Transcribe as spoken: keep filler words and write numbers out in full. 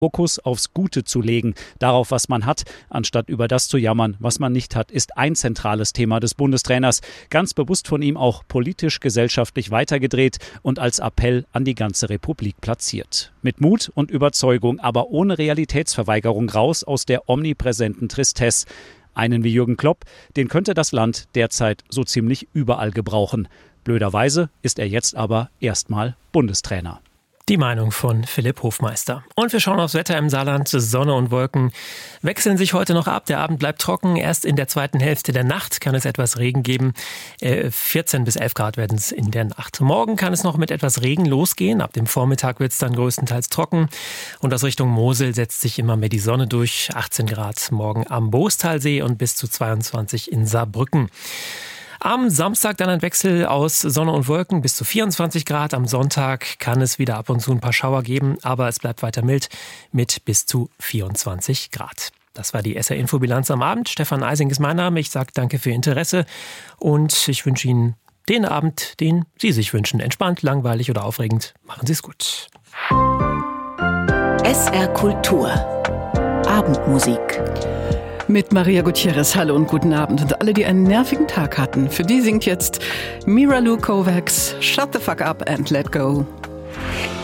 Fokus aufs Gute zu legen, darauf, was man hat, anstatt über das zu jammern, was man nicht hat, ist ein zentrales Thema des Bundestrainers. Ganz bewusst von ihm auch politisch-gesellschaftlich weitergedreht und als Appell an die ganze Republik platziert. Mit Mut und Überzeugung, aber ohne Realitätsverweigerung raus aus der omnipräsenten Tristesse. Einen wie Jürgen Klopp, den könnte das Land derzeit so ziemlich überall gebrauchen. Blöderweise ist er jetzt aber erstmal Bundestrainer. Die Meinung von Philipp Hofmeister. Und wir schauen aufs Wetter im Saarland. Sonne und Wolken wechseln sich heute noch ab. Der Abend bleibt trocken. Erst in der zweiten Hälfte der Nacht kann es etwas Regen geben. vierzehn bis elf Grad werden es in der Nacht. Morgen kann es noch mit etwas Regen losgehen. Ab dem Vormittag wird es dann größtenteils trocken. Und aus Richtung Mosel setzt sich immer mehr die Sonne durch. achtzehn Grad morgen am Boostalsee und bis zu zweiundzwanzig in Saarbrücken. Am Samstag dann ein Wechsel aus Sonne und Wolken bis zu vierundzwanzig Grad. Am Sonntag kann es wieder ab und zu ein paar Schauer geben, aber es bleibt weiter mild mit bis zu vierundzwanzig Grad. Das war die S R-Infobilanz am Abend. Stefan Eising ist mein Name. Ich sage danke für Ihr Interesse und ich wünsche Ihnen den Abend, den Sie sich wünschen. Entspannt, langweilig oder aufregend. Machen Sie es gut. S R Kultur. Abendmusik. Mit Maria Gutierrez. Hallo und guten Abend. Und alle, die einen nervigen Tag hatten, für die singt jetzt Mira Lou Kovacs Shut the Fuck Up and Let Go.